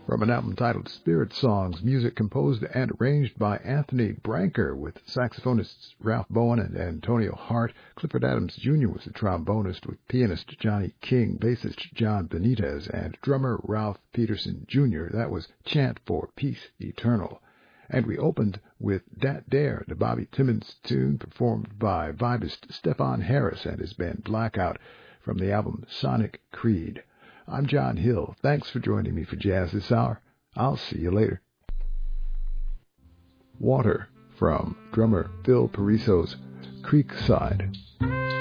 From an album titled Spirit Songs, music composed and arranged by Anthony Branker, with saxophonists Ralph Bowen and Antonio Hart. Clifford Adams Jr. was the trombonist, with pianist Johnny King, bassist John Benitez, and drummer Ralph Peterson Jr. That was Chant for Peace Eternal. And we opened with Dat Dare, the Bobby Timmons tune performed by vibist Stefan Harris and his band Blackout from the album Sonic Creed. I'm John Hill. Thanks for joining me for Jazz this hour. I'll see you later. Water from drummer Phil Pariso's Creekside.